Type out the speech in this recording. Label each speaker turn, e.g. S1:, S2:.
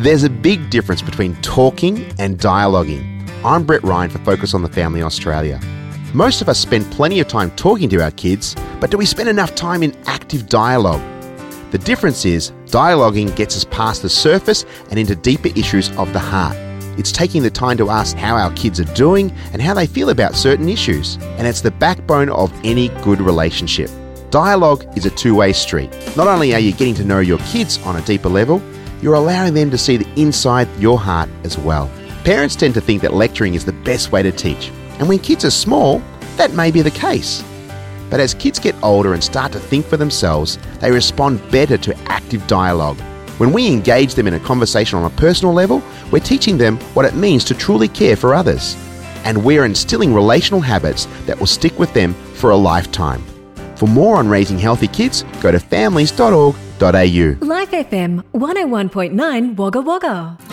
S1: There's a big difference between talking and dialoguing. I'm Brett Ryan for Focus on the Family Australia. Most of us spend plenty of time talking to our kids, but do we spend enough time in active dialogue? The difference is, dialoguing gets us past the surface and into deeper issues of the heart. It's taking the time to ask how our kids are doing and how they feel about certain issues. And it's the backbone of any good relationship. Dialogue is a two-way street. Not only are you getting to know your kids on a deeper level, you're allowing them to see the inside your heart as well. Parents tend to think that lecturing is the best way to teach. And when kids are small, that may be the case. But as kids get older and start to think for themselves, they respond better to active dialogue. When we engage them in a conversation on a personal level, we're teaching them what it means to truly care for others. And we're instilling relational habits that will stick with them for a lifetime. For more on raising healthy kids, go to families.org.au.
S2: Life FM 101.9 Wagga Wagga.